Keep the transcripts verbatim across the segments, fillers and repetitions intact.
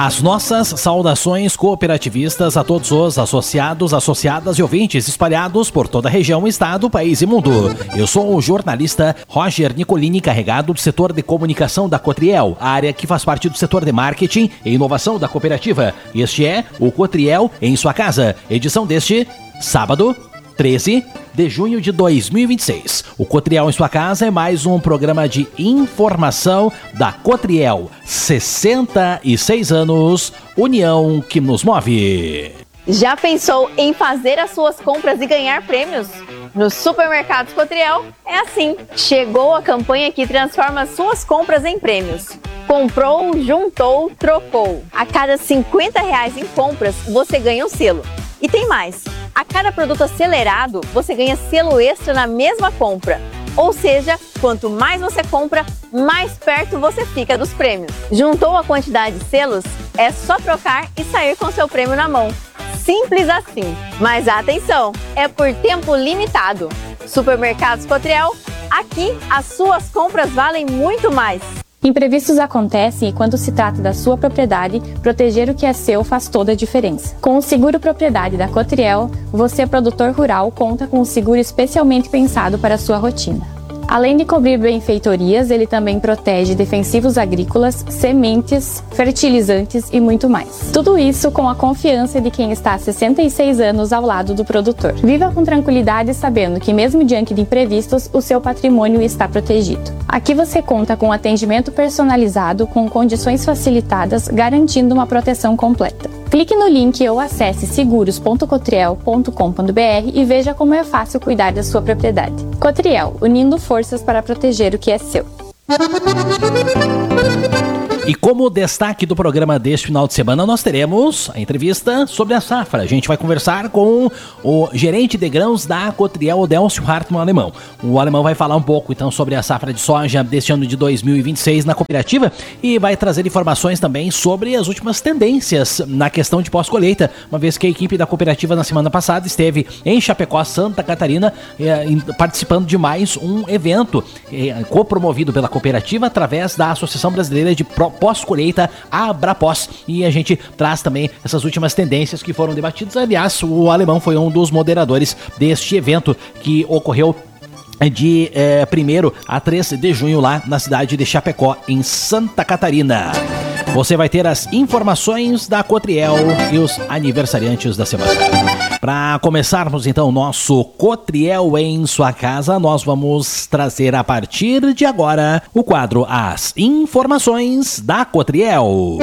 As nossas saudações cooperativistas a todos os associados, associadas e ouvintes espalhados por toda a região, estado, país e mundo. Eu sou o jornalista Roger Nicolini, encarregado do setor de comunicação da Cotriel, a área que faz parte do setor de marketing e inovação da cooperativa. Este é o Cotriel em sua casa, edição deste sábado, treze de junho de dois mil e vinte e seis. O Cotriel em sua casa é mais um programa de informação da Cotriel. sessenta e seis anos, união que nos move. Já pensou em fazer as suas compras e ganhar prêmios? Nos supermercados Cotriel é assim. Chegou a campanha que transforma suas compras em prêmios. Comprou, juntou, trocou. A cada cinquenta reais em compras, você ganha um selo. E tem mais. A cada produto acelerado, você ganha selo extra na mesma compra. Ou seja, quanto mais você compra, mais perto você fica dos prêmios. Juntou a quantidade de selos? É só trocar e sair com seu prêmio na mão. Simples assim. Mas atenção, é por tempo limitado. Supermercados Cotriel, aqui as suas compras valem muito mais. Imprevistos acontecem e quando se trata da sua propriedade, proteger o que é seu faz toda a diferença. Com o seguro propriedade da Cotriel, você, produtor rural, conta com um seguro especialmente pensado para a sua rotina. Além de cobrir benfeitorias, ele também protege defensivos agrícolas, sementes, fertilizantes e muito mais. Tudo isso com a confiança de quem está há sessenta e seis anos ao lado do produtor. Viva com tranquilidade sabendo que mesmo diante de imprevistos, o seu patrimônio está protegido. Aqui você conta com atendimento personalizado com condições facilitadas, garantindo uma proteção completa. Clique no link ou acesse seguros ponto cotriel ponto com ponto b r e veja como é fácil cuidar da sua propriedade. Cotriel, unindo forças para proteger o que é seu. E como destaque do programa deste final de semana, nós teremos a entrevista sobre a safra. A gente vai conversar com o gerente de grãos da Cotriel, Delcio Hartmann Alemão. O alemão vai falar um pouco então sobre a safra de soja deste ano de dois mil e vinte e seis na cooperativa e vai trazer informações também sobre as últimas tendências na questão de pós-colheita, uma vez que a equipe da cooperativa na semana passada esteve em Chapecó, Santa Catarina, eh, participando de mais um evento eh, copromovido pela cooperativa através da Associação Brasileira de Pro Pós-colheita, a Abrapós, e a gente traz também essas últimas tendências que foram debatidas. Aliás, o alemão foi um dos moderadores deste evento que ocorreu de eh, primeiro a três de junho lá na cidade de Chapecó, em Santa Catarina. Você vai ter as informações da Cotriel e os aniversariantes da semana. Para começarmos então o nosso Cotriel em sua casa, nós vamos trazer a partir de agora o quadro As Informações da Cotriel.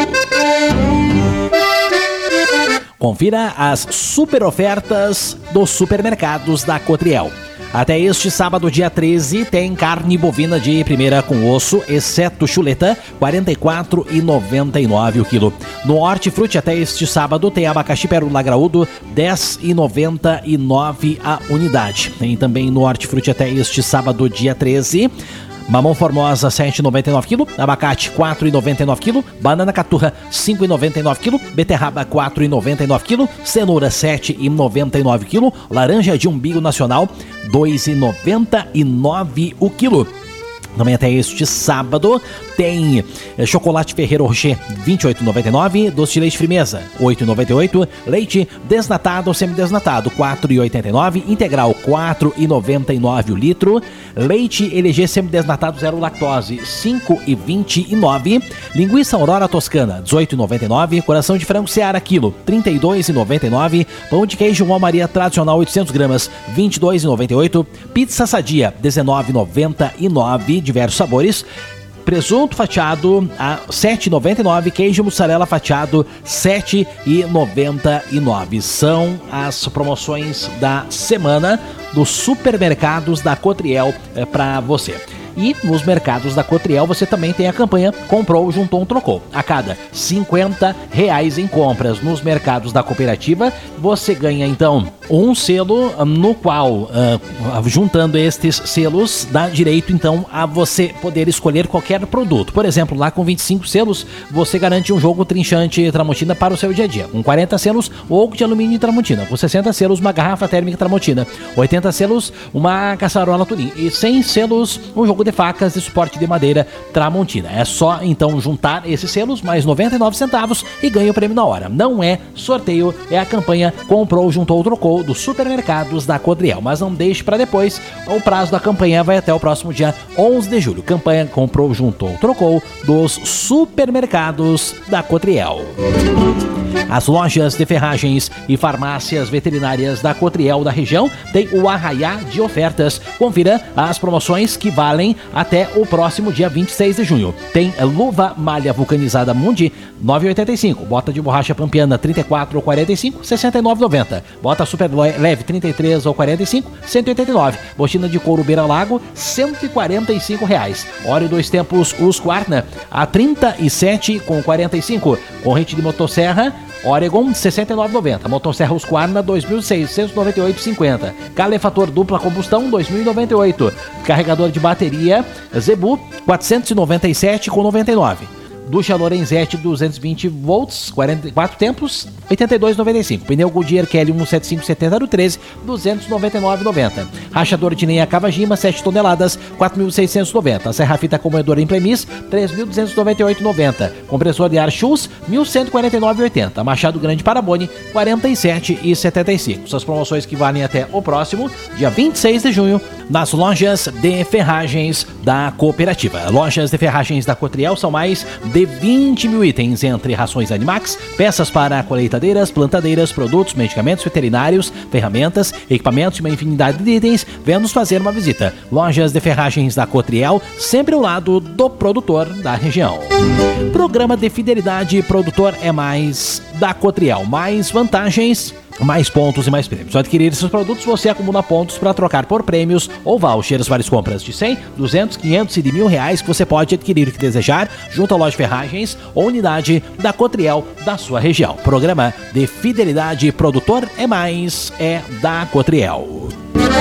Confira as super ofertas dos supermercados da Cotriel. Até este sábado, dia treze, tem carne bovina de primeira com osso, exceto chuleta, quarenta e quatro reais e noventa e nove centavos o quilo. No Hortifruti, até este sábado, tem abacaxi pérola graúdo, dez reais e noventa e nove centavos a unidade. Tem também no Hortifruti, até este sábado, dia treze, mamão formosa, sete reais e noventa e nove centavos quilo, abacate, quatro reais e noventa e nove centavos quilo, banana caturra, cinco reais e noventa e nove centavos quilo, beterraba, quatro reais e noventa e nove centavos quilo, cenoura, sete reais e noventa e nove centavos quilo, laranja de umbigo nacional, dois reais e noventa e nove centavos o quilo. Também até este sábado tem é, chocolate Ferrero Rocher, vinte e oito reais e noventa e nove centavos, doce de leite Frimeza, oito reais e noventa e oito centavos, leite desnatado ou semidesnatado, quatro reais e oitenta e nove centavos, integral, quatro reais e noventa e nove centavos o litro, leite L G semidesnatado zero lactose, cinco reais e vinte e nove centavos, linguiça Aurora Toscana, dezoito reais e noventa e nove centavos, coração de frango Seara quilo, trinta e dois reais e noventa e nove centavos, pão de queijo João Maria tradicional oitocentos gramas, vinte e dois reais e noventa e oito centavos, pizza Sadia, dezenove reais e noventa e nove centavos, diversos sabores, presunto fatiado a sete reais e noventa e nove centavos, queijo mussarela fatiado sete reais e noventa e nove centavos. São as promoções da semana dos supermercados da Cotriel é, para você. E nos mercados da Cotriel você também tem a campanha Comprou, Juntou, Trocou. A cada cinquenta reais em compras nos mercados da cooperativa, você ganha então um selo no qual, uh, juntando estes selos, dá direito então a você poder escolher qualquer produto. Por exemplo, lá com vinte e cinco selos, você garante um jogo trinchante Tramontina para o seu dia a dia. Com quarenta selos, o oco de alumínio Tramontina. Com sessenta selos, uma garrafa térmica Tramontina. oitenta selos, uma caçarola Turim. E cem selos, um jogo de de facas e suporte de madeira Tramontina. É só então juntar esses selos mais noventa e nove centavos e ganha o prêmio na hora. Não é sorteio, é a campanha Comprou, Juntou, Trocou dos supermercados da Codriel. Mas não deixe para depois, o prazo da campanha vai até o próximo dia onze de julho. Campanha Comprou, Juntou, Trocou dos supermercados da Codriel. As lojas de ferragens e farmácias veterinárias da Codriel da região têm o arraiá de ofertas. Confira as promoções que valem até o próximo dia vinte e seis de junho. Tem luva malha vulcanizada Mundi, nove reais e oitenta e cinco centavos. Bota de borracha pampiana, trinta e quatro reais e quarenta e cinco centavos, sessenta e nove reais e noventa centavos. Bota super leve, trinta e três reais e quarenta e cinco centavos, cento e oitenta e nove reais. Botina de couro Beira Lago, cento e quarenta e cinco reais. Óleo dois tempos Husqvarna, a trinta e sete reais e quarenta e cinco centavos. Corrente de motosserra Oregon, sessenta e nove reais e noventa centavos. Motosserra Husqvarna, dois mil seiscentos e noventa e oito reais e cinquenta centavos. Calefator dupla combustão, dois mil e noventa e oito reais. Carregador de bateria Zebu, quatrocentos e noventa e sete reais e noventa e nove centavos. Ducha Lorenzetti duzentos e vinte volts, quarenta e quatro tempos, oitenta e dois reais e noventa e cinco centavos. Pneu Goodyear Kelly cento e setenta e cinco setenta do treze, duzentos e noventa e nove reais e noventa centavos. Rachador de lenha Kawajima, sete toneladas, quatro mil seiscentos e noventa reais. Serra fita comedora Implemis, três mil duzentos e noventa e oito reais e noventa centavos. Compressor de ar Schultz, mil cento e quarenta e nove reais e oitenta centavos. Machado Grande Paraboni, quarenta e sete reais e setenta e cinco centavos. Essas promoções que valem até o próximo dia vinte e seis de junho nas lojas de ferragens da cooperativa. Lojas de ferragens da Codriel são mais de vinte mil itens, entre rações Animax, peças para colheitadeiras, plantadeiras, produtos, medicamentos veterinários, ferramentas, equipamentos e uma infinidade de itens. Venha nos fazer uma visita. Lojas de ferragens da Codriel, sempre ao lado do produtor da região. Programa de fidelidade Produtor é Mais da Codriel. Mais vantagens, mais pontos e mais prêmios. Ao adquirir esses produtos, você acumula pontos para trocar por prêmios ou vouchers. Várias compras de cem, duzentos, quinhentos e de mil reais que você pode adquirir o que desejar junto à loja de ferragens ou unidade da Codriel da sua região. Programa de fidelidade Produtor é Mais é da Codriel.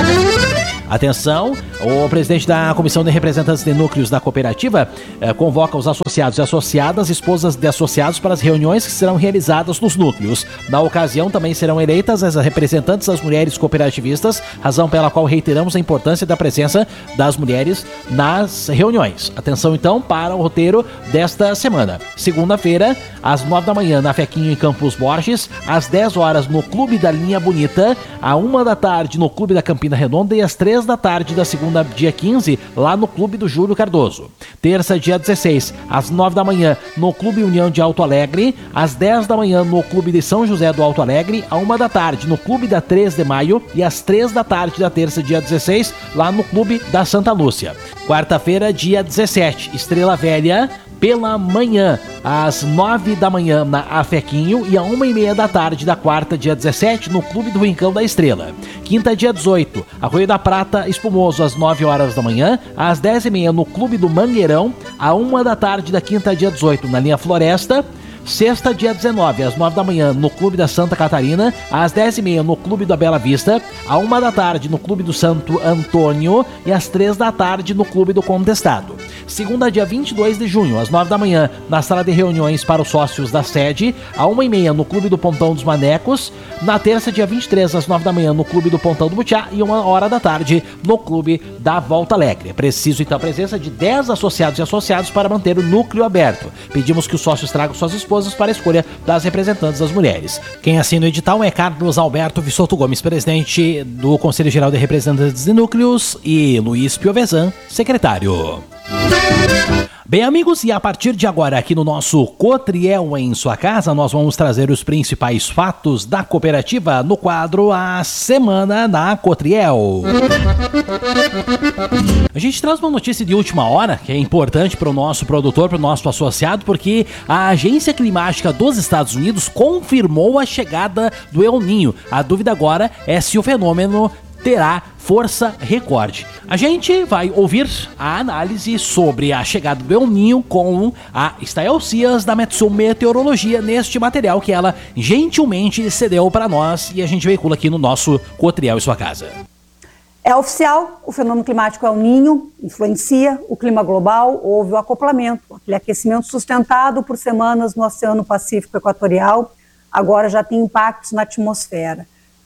Atenção, o presidente da Comissão de Representantes de Núcleos da Cooperativa eh, convoca os associados e associadas, esposas de associados, para as reuniões que serão realizadas nos núcleos. Na ocasião, também serão eleitas as representantes das mulheres cooperativistas, razão pela qual reiteramos a importância da presença das mulheres nas reuniões. Atenção, então, para o roteiro desta semana. Segunda-feira, às nove da manhã, na Fequinho, em Campos Borges, às dez horas, no Clube da Linha Bonita, à uma da tarde, no Clube da Campina Redonda e às três da tarde da segunda, dia quinze, lá no Clube do Júlio Cardoso. Terça, dia dezesseis, às nove da manhã, no Clube União de Alto Alegre, às dez da manhã, no Clube de São José do Alto Alegre, à uma da tarde, no Clube da três de maio e às três da tarde da terça, dia dezesseis, lá no Clube da Santa Lúcia. Quarta-feira, dia dezessete, Estrela Velha, pela manhã, às nove da manhã na Afequinho e à uma e meia da tarde da quarta, dia dezessete, no Clube do Rincão da Estrela. Quinta, dia dezoito, Arroio da Prata Espumoso, às nove horas da manhã, às dez e meia no Clube do Mangueirão, à uma da tarde da quinta, dia dezoito, na linha Floresta. Sexta, dia dezenove, às nove da manhã, no Clube da Santa Catarina, às dez e meia no Clube da Bela Vista, à uma da tarde no Clube do Santo Antônio e às três da tarde no Clube do Contestado. Segunda, dia vinte e dois de junho, às nove da manhã, na sala de reuniões para os sócios da sede, à uma e meia no Clube do Pontão dos Manecos. Na terça, dia vinte e três, às nove da manhã, no Clube do Pontão do Butiá e uma hora da tarde no Clube da Volta Alegre. É preciso, então, a presença de dez associados e associados para manter o núcleo aberto. Pedimos que os sócios tragam suas esposas para a escolha das representantes das mulheres. Quem assina o edital é Carlos Alberto Vissoto Gomes, presidente do Conselho Geral de Representantes de Núcleos, e Luiz Piovesan, secretário. Bem, amigos, e a partir de agora aqui no nosso Codriel em Sua Casa, nós vamos trazer os principais fatos da cooperativa no quadro A Semana na Codriel. A gente traz uma notícia de última hora, que é importante para o nosso produtor, para o nosso associado, porque a Agência Climática dos Estados Unidos confirmou a chegada do El Niño. A dúvida agora é se o fenômeno terá força recorde. A gente vai ouvir a análise sobre a chegada do El Niño com a Estael Cias da Metsu Meteorologia neste material que ela gentilmente cedeu para nós e a gente veicula aqui no nosso Codriel em Sua Casa. É oficial, o fenômeno climático El Niño influencia o clima global, houve o acoplamento, aquele aquecimento sustentado por semanas no Oceano Pacífico Equatorial, agora já tem impactos na atmosfera.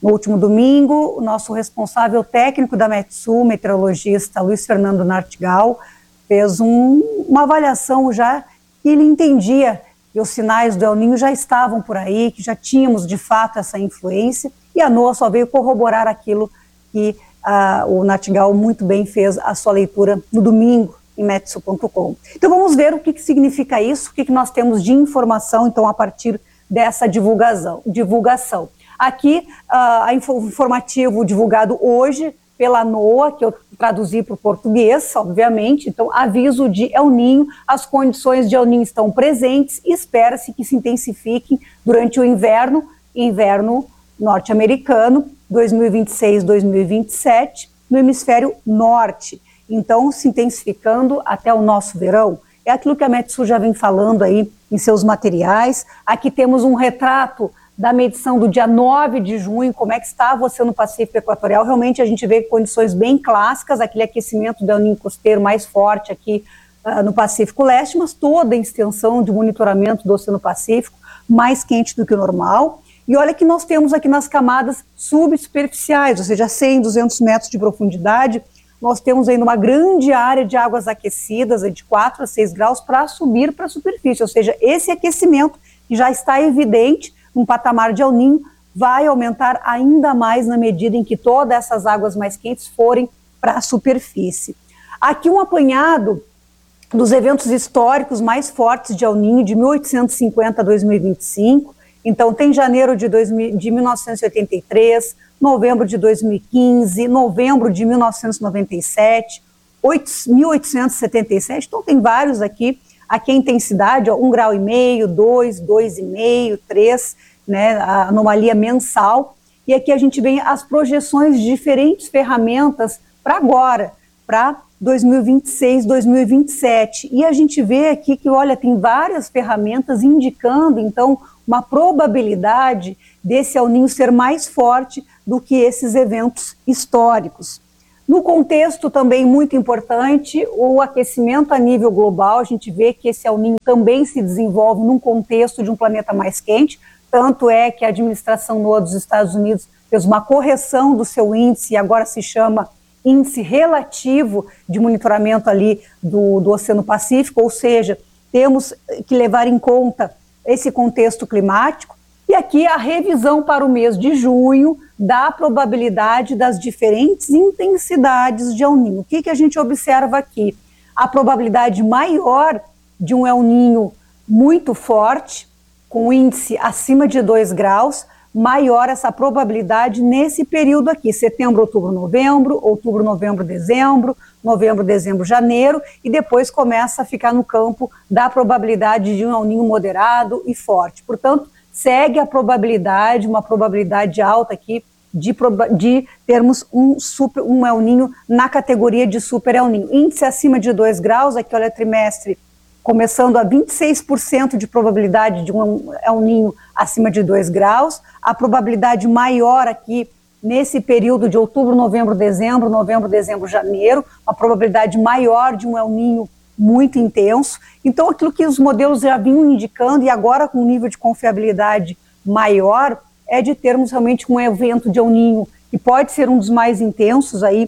No último domingo, o nosso responsável técnico da Metsul, meteorologista Luiz Fernando Nartigal, fez um, uma avaliação já que ele entendia que os sinais do El Niño já estavam por aí, que já tínhamos de fato essa influência, e a NOAA só veio corroborar aquilo que uh, o Nartigal muito bem fez a sua leitura no domingo em metsul ponto com. Então vamos ver o que, que significa isso, o que, que nós temos de informação então a partir dessa divulgação. divulgação. Aqui, uh, o informativo divulgado hoje pela NOAA, que eu traduzi para o português, obviamente, então aviso de El Niño, as condições de El Niño estão presentes e espera-se que se intensifiquem durante o inverno, inverno norte-americano, dois mil e vinte e seis, dois mil e vinte e sete, no hemisfério norte, então se intensificando até o nosso verão. É aquilo que a Metsul já vem falando aí em seus materiais. Aqui temos um retrato da medição do dia nove de junho, como é que estava o Oceano Pacífico Equatorial. Realmente a gente vê condições bem clássicas, aquele aquecimento do El Niño costeiro mais forte aqui uh, no Pacífico Leste, mas toda a extensão de monitoramento do Oceano Pacífico mais quente do que o normal. E olha que nós temos aqui nas camadas subsuperficiais, ou seja, cem, duzentos metros de profundidade, nós temos ainda uma grande área de águas aquecidas, de quatro a seis graus, para subir para a superfície, ou seja, esse aquecimento que já está evidente num patamar de El Niño vai aumentar ainda mais na medida em que todas essas águas mais quentes forem para a superfície. Aqui um apanhado dos eventos históricos mais fortes de El Niño de mil oitocentos e cinquenta a dois mil e vinte e cinco, então tem janeiro de, dois mil, de mil novecentos e oitenta e três, novembro de dois mil e quinze, novembro de mil novecentos e noventa e sete, mil oitocentos e setenta e sete, então tem vários aqui. Aqui a intensidade, ó, um grau e meio, dois, dois e meio, três, né, a anomalia mensal. E aqui a gente vê as projeções de diferentes ferramentas para agora, para dois mil e vinte e seis, dois mil e vinte e sete. E a gente vê aqui que, olha, tem várias ferramentas indicando, então, uma probabilidade desse El Niño ser mais forte do que esses eventos históricos. No contexto também muito importante, o aquecimento a nível global, a gente vê que esse El Niño também se desenvolve num contexto de um planeta mais quente, tanto é que a administração NOAA dos Estados Unidos fez uma correção do seu índice, e agora se chama índice relativo de monitoramento ali do, do Oceano Pacífico, ou seja, temos que levar em conta esse contexto climático. E aqui a revisão para o mês de junho da probabilidade das diferentes intensidades de El Niño. O que, que a gente observa aqui? A probabilidade maior de um El Niño muito forte, com índice acima de dois graus, maior essa probabilidade nesse período aqui, setembro, outubro, novembro, outubro, novembro, dezembro, novembro, dezembro, janeiro, e depois começa a ficar no campo da probabilidade de um El Niño moderado e forte. Portanto, segue a probabilidade, uma probabilidade alta aqui, de, de termos um, super, um El Niño na categoria de super El Niño. Índice acima de dois graus, aqui olha trimestre, começando a vinte e seis por cento de probabilidade de um El Niño acima de dois graus, a probabilidade maior aqui nesse período de outubro, novembro, dezembro, novembro, dezembro, janeiro, uma probabilidade maior de um El Niño muito intenso. Então aquilo que os modelos já vinham indicando, e agora com um nível de confiabilidade maior, é de termos realmente um evento de El Niño que pode ser um dos mais intensos aí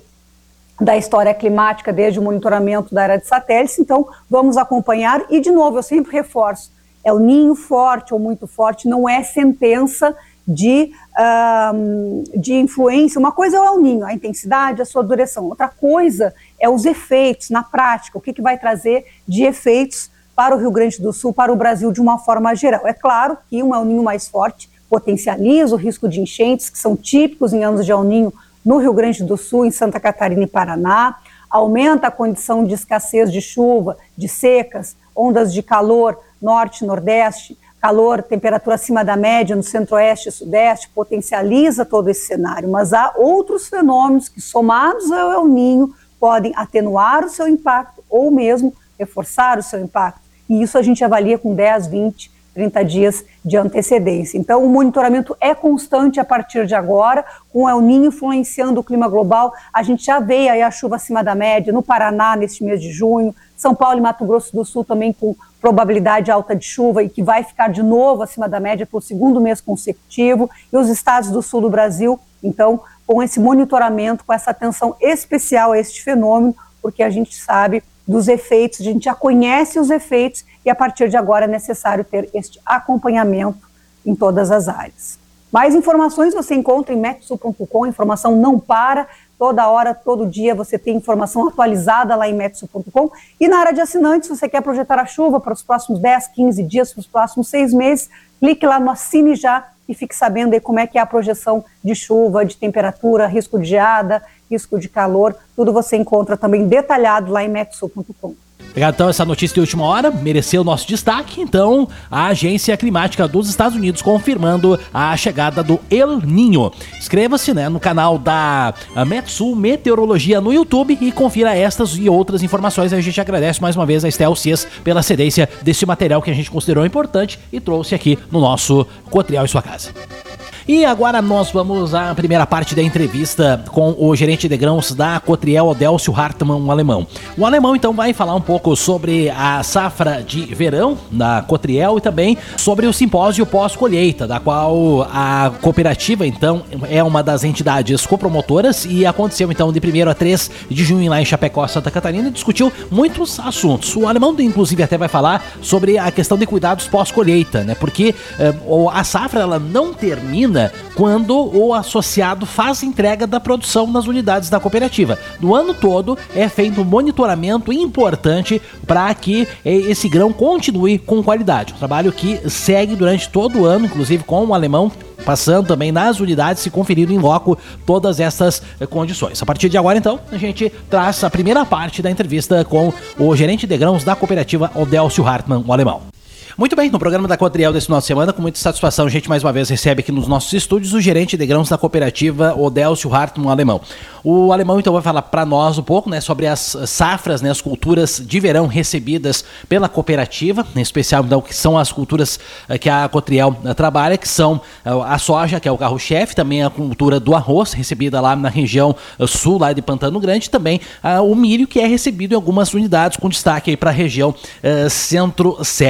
da história climática, desde o monitoramento da área de satélites. Então vamos acompanhar, e de novo eu sempre reforço, El Niño forte ou muito forte não é sentença de, um, de influência. Uma coisa é o El Niño, a intensidade, a sua duração, outra coisa é os efeitos na prática, o que, que vai trazer de efeitos para o Rio Grande do Sul, para o Brasil de uma forma geral. É claro que um El Niño mais forte potencializa o risco de enchentes, que são típicos em anos de El Niño no Rio Grande do Sul, em Santa Catarina e Paraná, aumenta a condição de escassez de chuva, de secas, ondas de calor norte, nordeste, calor, temperatura acima da média no centro-oeste e sudeste, potencializa todo esse cenário, mas há outros fenômenos que, somados ao El Niño, podem atenuar o seu impacto ou mesmo reforçar o seu impacto, e isso a gente avalia com dez, vinte, trinta dias de antecedência. Então o monitoramento é constante a partir de agora, com o El Niño influenciando o clima global. A gente já vê aí a chuva acima da média no Paraná neste mês de junho, São Paulo e Mato Grosso do Sul também com probabilidade alta de chuva e que vai ficar de novo acima da média pelo segundo mês consecutivo, e os estados do sul do Brasil, então, com esse monitoramento, com essa atenção especial a este fenômeno, porque a gente sabe dos efeitos, a gente já conhece os efeitos e a partir de agora é necessário ter este acompanhamento em todas as áreas. Mais informações você encontra em metsul ponto com, a informação não para, toda hora, todo dia você tem informação atualizada lá em metsul ponto com. E na área de assinantes, se você quer projetar a chuva para os próximos dez, quinze dias, para os próximos seis meses, clique lá no Assine Já e fique sabendo aí como é que é a projeção de chuva, de temperatura, risco de geada, risco de calor, tudo você encontra também detalhado lá em metsul ponto com. Obrigado, então, essa notícia de última hora mereceu o nosso destaque. Então, a Agência Climática dos Estados Unidos confirmando a chegada do El Niño. Inscreva-se, né, no canal da Metsul Meteorologia no YouTube e confira estas e outras informações. A gente agradece mais uma vez a Estel Cias pela cedência desse material que a gente considerou importante e trouxe aqui no nosso Cotriel em sua casa. E agora nós vamos à primeira parte da entrevista com o gerente de grãos da Cotriel, Odélcio Hartmann, um alemão. O alemão, então, vai falar um pouco sobre a safra de verão da Cotriel e também sobre o simpósio pós-colheita, da qual a cooperativa, então, é uma das entidades copromotoras e aconteceu, então, de primeiro a três de junho lá em Chapecó, Santa Catarina, e discutiu muitos assuntos. O alemão, inclusive, até vai falar sobre a questão de cuidados pós-colheita, né? Porque uh, a safra, ela não termina quando o associado faz entrega da produção nas unidades da cooperativa. No ano todo é feito um monitoramento importante para que esse grão continue com qualidade. Um trabalho que segue durante todo o ano, inclusive com o alemão passando também nas unidades e conferindo em loco todas essas condições. A partir de agora, então, a gente traz a primeira parte da entrevista com o gerente de grãos da cooperativa, Odélcio Hartmann, o alemão. Muito bem, no programa da Cotriel desse final de semana, com muita satisfação, a gente mais uma vez recebe aqui nos nossos estúdios o gerente de grãos da cooperativa, Odélcio Hartmann, um alemão. O alemão, então, vai falar para nós um pouco, né, sobre as safras, né, as culturas de verão recebidas pela cooperativa, em especial, então, que são as culturas que a Cotriel trabalha, que são a soja, que é o carro-chefe, também a cultura do arroz, recebida lá na região sul, lá de Pantano Grande, também o milho, que é recebido em algumas unidades, com destaque aí para a região uh, centro-sudeste.